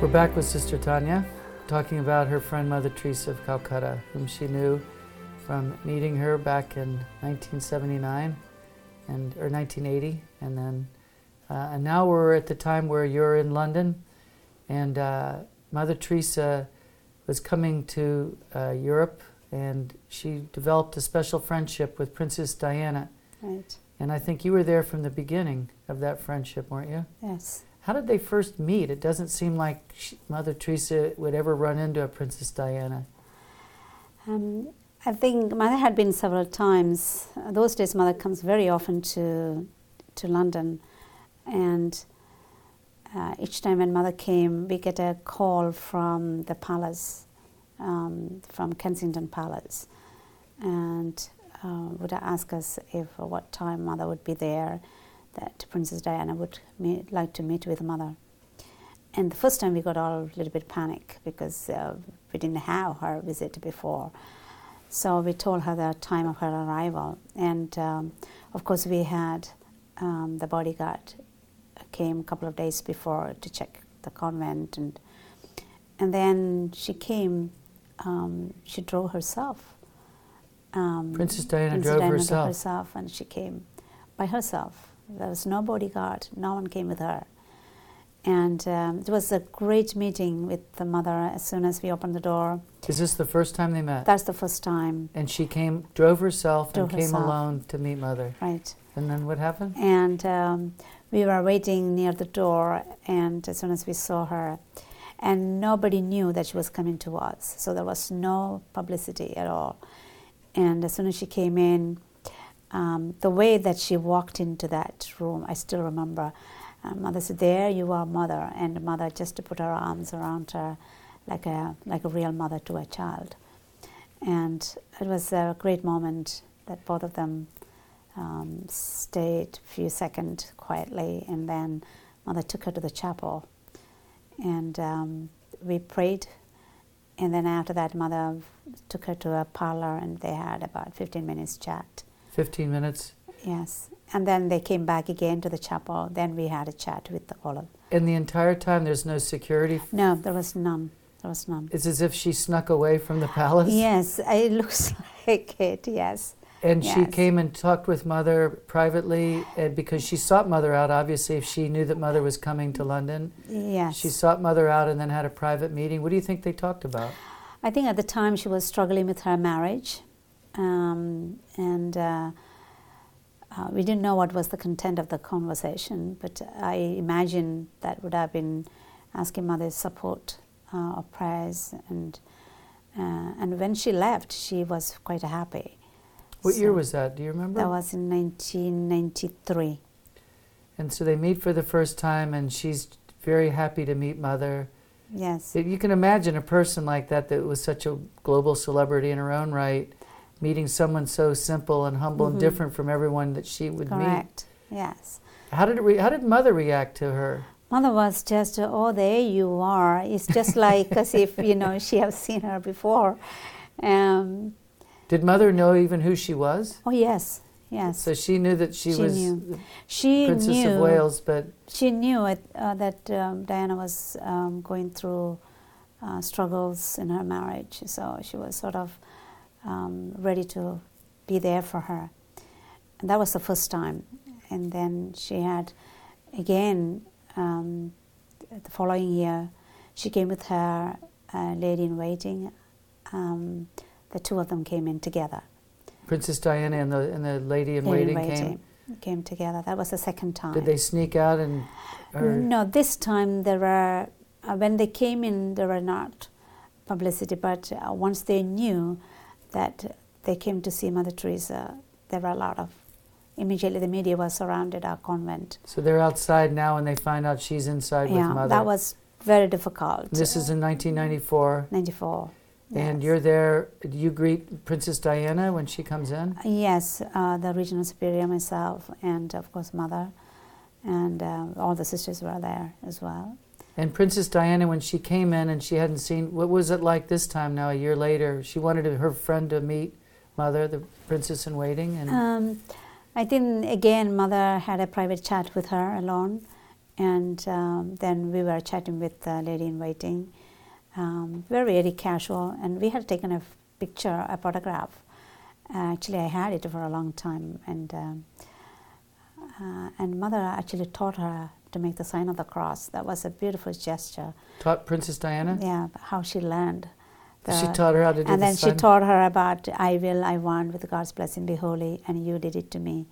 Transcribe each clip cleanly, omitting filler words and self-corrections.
We're back with Sister Tanya, talking about her friend Mother Teresa of Calcutta, whom she knew from meeting her back in 1979 or 1980, and now we're at the time where you're in London, and Mother Teresa was coming to Europe, and she developed a special friendship with Princess Diana. Right. And I think you were there from the beginning of that friendship, weren't you? Yes. How did they first meet? It doesn't seem like Mother Teresa would ever run into a Princess Diana. I think Mother had been several times. Those days, Mother comes very often to London, and each time when Mother came, we get a call from the palace, from Kensington Palace, and would ask us if what time Mother would be there, that Princess Diana would like to meet with Mother. And the first time we got all a little bit panic because we didn't have her visit before. So we told her the time of her arrival. And of course we had the bodyguard came a couple of days before to check the convent. And then she came, she drove herself. Princess Diana drove herself. And she came by herself. There was no bodyguard, no one came with her. And it was a great meeting with the Mother as soon as we opened the door. Is this the first time they met? That's the first time. And she drove herself and came alone to meet Mother. Right. And then what happened? And we were waiting near the door, and as soon as we saw her, and nobody knew that she was coming to us, so there was no publicity at all. And as soon as she came in, the way that she walked into that room, I still remember. Mother said, "There you are, Mother," and Mother just put her arms around her like a real mother to a child. And it was a great moment that both of them stayed a few seconds quietly, and then Mother took her to the chapel, and we prayed, and then after that Mother took her to a parlor, and they had about 15 minutes chat. 15 minutes? Yes. And then they came back again to the chapel. Then we had a chat with all of them. And the entire time there's no security? No, there was none. There was none. It's as if she snuck away from the palace? Yes, it looks like it, yes. And she came and talked with Mother privately, because she sought Mother out, obviously, if she knew that Mother was coming to London. Yes. She sought Mother out and then had a private meeting. What do you think they talked about? I think at the time she was struggling with her marriage. We didn't know what was the content of the conversation, but I imagine that would have been asking Mother's support or prayers. And when she left, she was quite happy. What year was that? Do you remember? That was in 1993. And so they meet for the first time, and she's very happy to meet Mother. Yes. You can imagine a person like that was such a global celebrity in her own right, meeting someone so simple and humble and different from everyone that she would meet. Correct. Yes. How did Mother react to her? Mother was just, "Oh, there you are." It's just like as if, she has seen her before. Did Mother know even who she was? Oh, yes. Yes. So she knew that she was Princess of Wales, but... She knew that Diana was going through struggles in her marriage, so she was sort of ready to be there for her. And that was the first time. And then she had, again, the following year, she came with her lady-in-waiting. The two of them came in together. Princess Diana and the lady-in-waiting came together. That was the second time. Did they sneak out and... No, this time there were, when they came in, there were not publicity, but once they knew that they came to see Mother Teresa, there were a lot of... Immediately the media was surrounded our convent. So they're outside now and they find out she's inside with Mother. Yeah, that was very difficult. This is in 1994. 94. And yes. You're there. Do you greet Princess Diana when she comes in? Yes, the regional superior, myself, and of course Mother, and all the sisters were there as well. And Princess Diana, when she came in and she hadn't seen, what was it like this time now, a year later? She wanted her friend to meet Mother, the princess in waiting? And I think, again, Mother had a private chat with her alone, And then we were chatting with the lady in waiting, very, very casual, and we had taken a picture, a photograph. Actually, I had it for a long time, and Mother actually taught her to make the sign of the cross. That was a beautiful gesture. Taught Princess Diana? Yeah, how she learned. She taught her how to do and the then sign? she taught her about I will, I want, with God's blessing, be holy, and you did it to me.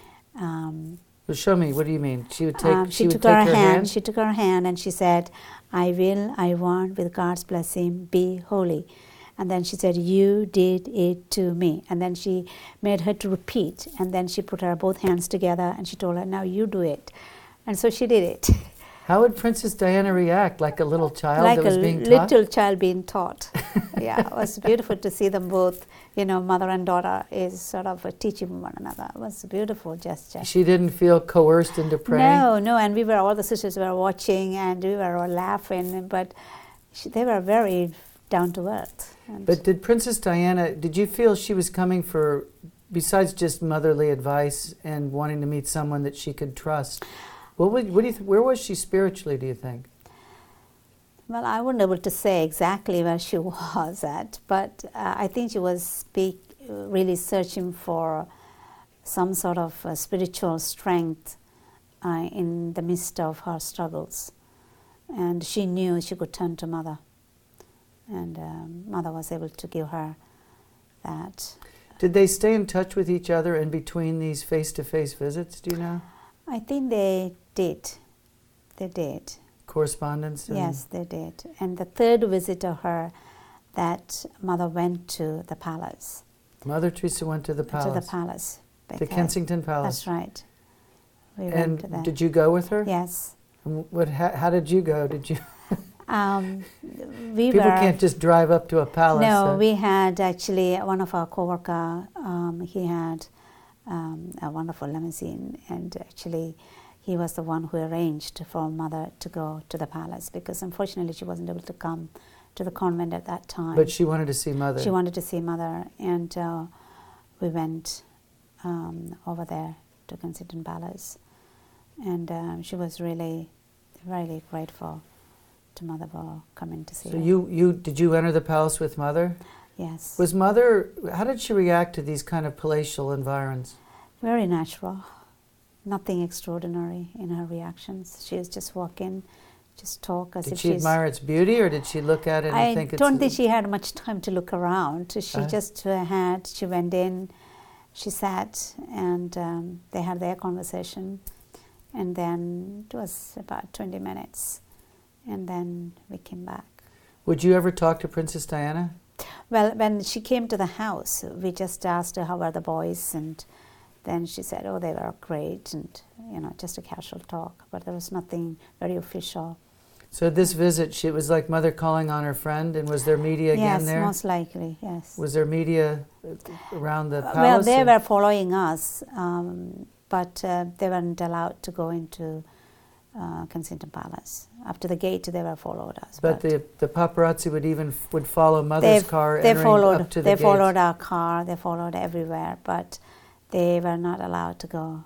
Well, show me. What do you mean? She would take. She would took take her her hand. She took her hand and she said, I will, I want, with God's blessing, be holy. And then she said, you did it to me. And then she made her to repeat. And then she put her both hands together and she told her, now you do it. And so she did it. How would Princess Diana react? Like a little child Like that was a being taught? little child being taught. Yeah, it was beautiful to see them both, mother and daughter is sort of teaching one another. It was a beautiful gesture. She didn't feel coerced into praying? No, and all the sisters were watching and we were all laughing, but they were very down to earth. But did Princess Diana, did you feel she was coming for, besides just motherly advice and wanting to meet someone that she could trust, what do you where was she spiritually, do you think? Well, I wasn't able to say exactly where she was at, but I think she was really searching for some sort of spiritual strength in the midst of her struggles. And she knew she could turn to Mother. And Mother was able to give her that. Did they stay in touch with each other in between these face-to-face visits, do you know? I think they did. They did. Correspondence? Yes, they did. And the third visit to her, that Mother went to the palace. Mother Teresa went to the palace? To the palace. To Kensington Palace? That's right. We and went to that. Did you go with her? Yes. And how did you go? Did you? People can't just drive up to a palace. No, we had actually one of our co-worker, he had a wonderful limousine, and actually he was the one who arranged for Mother to go to the palace, because unfortunately she wasn't able to come to the convent at that time. But she wanted to see Mother. She wanted to see Mother, and we went over there to Kensington Palace, and she was really, really grateful to Mother for coming to see her. So did you enter the palace with Mother? Yes. Was Mother, how did she react to these kind of palatial environs? Very natural. Nothing extraordinary in her reactions. She was just walk in, just talk as if she's... Did she admire its beauty, or did she look at it and think it's... I don't think she had much time to look around. She just she went in, she sat, and they had their conversation, and then it was about 20 minutes, and then we came back. Would you ever talk to Princess Diana? Well, when she came to the house, we just asked her how were the boys, and then she said, oh, they were great, and just a casual talk, but there was nothing very official. So this visit, it was like Mother calling on her friend, and was there media again there? Yes, most likely, yes. Was there media around the palace? Well, they were following us, but they weren't allowed to go into Kensington Palace. Up to the gate, they were followed us. But the paparazzi would follow Mother's car up to the gates. They followed our car, they followed everywhere, but they were not allowed to go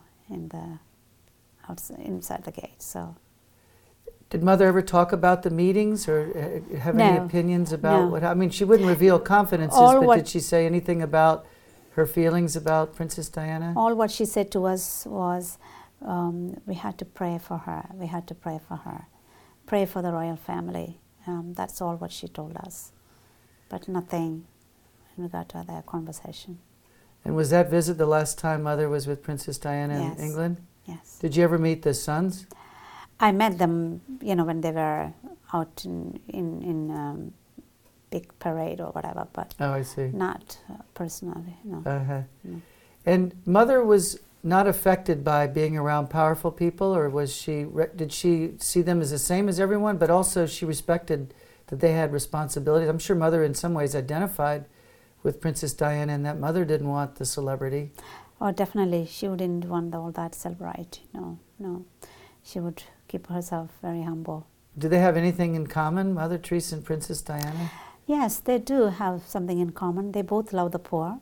inside the gate. So, did Mother ever talk about the meetings or have any opinions about what? I mean, she wouldn't reveal confidences, but did she say anything about her feelings about Princess Diana? All what she said to us was, we had to pray for her. We had to pray for her, pray for the royal family. That's all what she told us, but nothing in regard to their conversation. And was that visit the last time Mother was with Princess Diana in England? Yes. Did you ever meet the sons? I met them, when they were out in big parade or whatever, but I see. Not personally, no. No. And Mother was not affected by being around powerful people, or did she see them as the same as everyone, but also she respected that they had responsibilities? I'm sure Mother in some ways identified with Princess Diana, and that Mother didn't want the celebrity. Oh, definitely. She wouldn't want all that celebrity. No. She would keep herself very humble. Do they have anything in common, Mother Teresa and Princess Diana? Yes, they do have something in common. They both love the poor.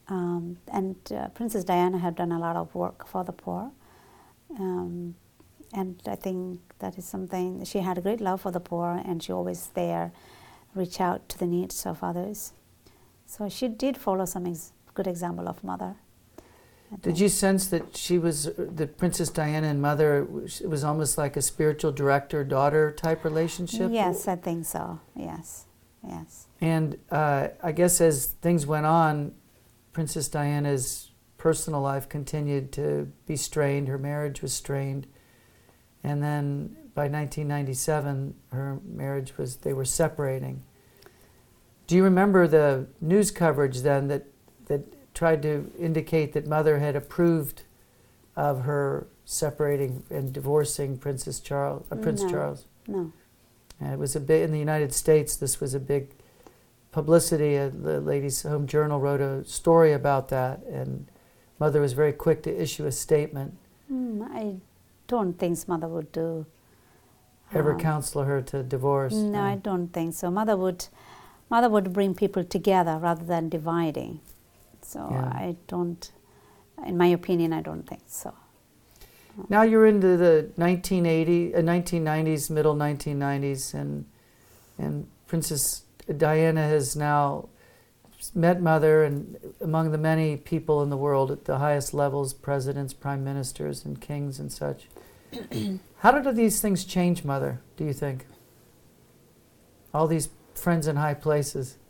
And Princess Diana had done a lot of work for the poor. And I think that is something, she had a great love for the poor, and she always there, reach out to the needs of others. So she did follow some good example of mother. Did you sense that she was, that Princess Diana and mother, it was almost like a spiritual director-daughter type relationship? Yes, I think so. Yes, yes. And I guess as things went on, Princess Diana's personal life continued to be strained. Her marriage was strained. And then by 1997, her marriage was, they were separating. Do you remember the news coverage then that tried to indicate that mother had approved of her separating and divorcing Prince Charles? No. And it was a big, in the United States, this was a big publicity. The Ladies' Home Journal wrote a story about that, and mother was very quick to issue a statement. I don't think mother would do. Ever counsel her to divorce? No, I don't think so. Mother would bring people together rather than dividing. So Yeah. I don't, in my opinion, I don't think so. Now you're into the 1990s, middle 1990s, and Princess Diana has now met mother, and among the many people in the world at the highest levels, presidents, prime ministers, and kings and such. How did these things change mother, do you think? All these friends in high places.